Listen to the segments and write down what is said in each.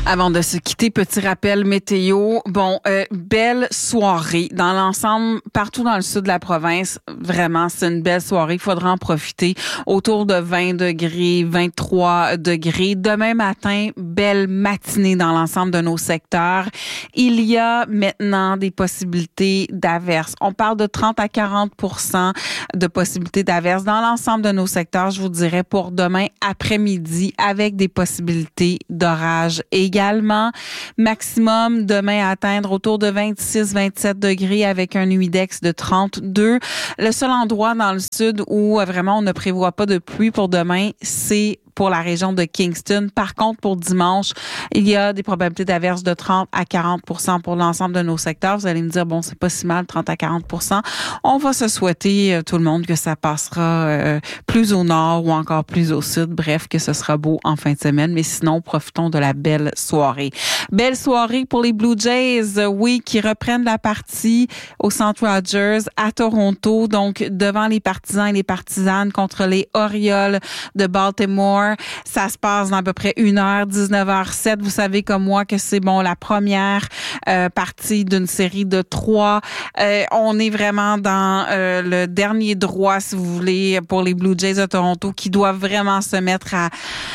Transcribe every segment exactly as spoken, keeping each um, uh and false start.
Avant de se quitter, petit rappel météo. Bon, euh, belle soirée dans l'ensemble, partout dans le sud de la province. Vraiment, c'est une belle soirée. Il faudra en profiter. Autour de vingt degrés, vingt-trois degrés. Demain matin, belle matinée dans l'ensemble de nos secteurs. Il y a maintenant des possibilités d'averses. On parle de trente à quarante pour cent de possibilités d'averses dans l'ensemble de nos secteurs, je vous dirais, pour demain après-midi, avec des possibilités d'orage également. Maximum demain à atteindre autour de vingt-six à vingt-sept degrés avec un humidex de trente-deux. Le seul endroit dans le sud où vraiment on ne prévoit pas de pluie pour demain, c'est pour la région de Kingston. Par contre, pour dimanche, il y a des probabilités d'averses de trente à quarante pour cent pour l'ensemble de nos secteurs. Vous allez me dire, bon, c'est pas si mal, trente à quarante pour cent. On va se souhaiter, euh, tout le monde, que ça passera euh, plus au nord ou encore plus au sud. Bref, que ce sera beau en fin de semaine. Mais sinon, profitons de la belle soirée. Belle soirée pour les Blue Jays, oui, qui reprennent la partie au Centre Rogers à Toronto. Donc, devant les partisans et les partisanes contre les Orioles de Baltimore. Ça se passe dans à peu près une heure, dix-neuf heures sept. Vous savez comme moi que c'est bon la première euh, partie d'une série de trois. Euh, on est vraiment dans euh, le dernier droit, si vous voulez, pour les Blue Jays de Toronto qui doivent vraiment se mettre à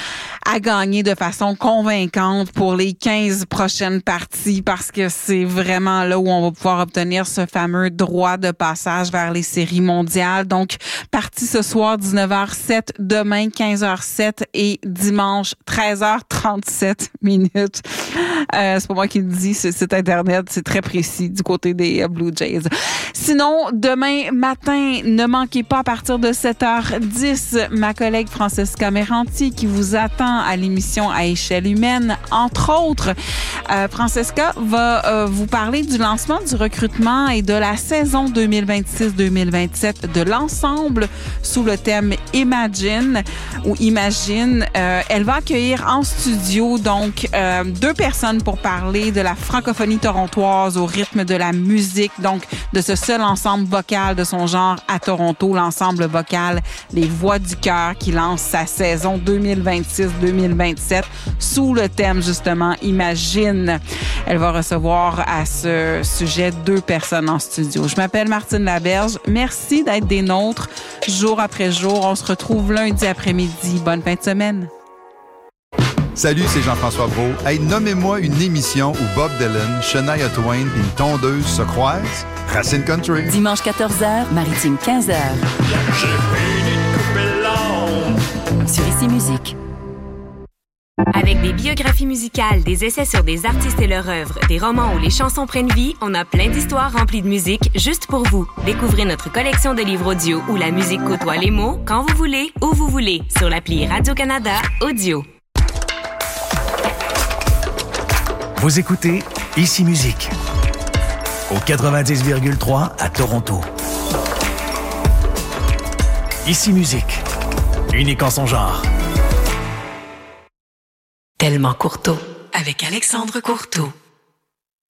à gagner de façon convaincante pour les quinze prochaines parties parce que c'est vraiment là où on va pouvoir obtenir ce fameux droit de passage vers les séries mondiales. Donc, partie ce soir, dix-neuf heures sept, demain, quinze heures sept et dimanche, treize heures trente-sept minutes. Euh, c'est pas moi qui le dis, c'est site Internet, c'est très précis du côté des Blue Jays. Sinon, demain matin, ne manquez pas à partir de sept heures dix, ma collègue Francesca Merranti qui vous attend à l'émission À échelle humaine. Entre autres, euh, Francesca va euh, vous parler du lancement du recrutement et de la saison deux mille vingt-six deux mille vingt-sept de l'ensemble sous le thème Imagine ou Imagine. Euh, elle va accueillir en studio donc euh, deux personnes pour parler de la francophonie torontoise au rythme de la musique, donc de ce seul ensemble vocal de son genre à Toronto, l'ensemble vocal Les Voix du Cœur qui lance sa saison deux mille vingt-six deux mille vingt-sept sous le thème justement Imagine. Elle va recevoir à ce sujet deux personnes en studio. Je m'appelle Martine Laberge. Merci d'être des nôtres jour après jour. On se retrouve lundi après-midi. Bonne fin de semaine. Salut, c'est Jean-François Brault. Hey, nommez-moi une émission où Bob Dylan, Shania Twain et une tondeuse se croisent. Racine Country. Dimanche quatorze heures, Maritime quinze heures. J'ai fini de couper l'ombre. Sur Ici Musique. Avec des biographies musicales, des essais sur des artistes et leur œuvre, des romans où les chansons prennent vie, on a plein d'histoires remplies de musique juste pour vous. Découvrez notre collection de livres audio où la musique côtoie les mots quand vous voulez, où vous voulez, sur l'appli Radio-Canada Audio. Vous écoutez Ici Musique au quatre-vingt-dix virgule trois à Toronto. Ici Musique, unique en son genre. Tellement Courteau avec Alexandre Courteau.